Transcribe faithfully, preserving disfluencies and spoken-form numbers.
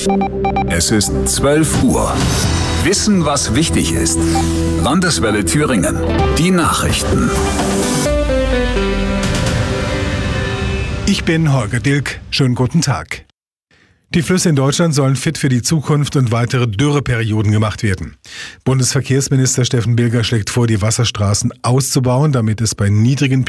Es ist zwölf Uhr. Wissen, was wichtig ist. Landeswelle Thüringen. Die Nachrichten. Ich bin Holger Dilk. Schönen guten Tag. Die Flüsse in Deutschland sollen fit für die Zukunft und weitere Dürreperioden gemacht werden. Bundesverkehrsminister Steffen Bilger schlägt vor, die Wasserstraßen auszubauen, damit es bei niedrigen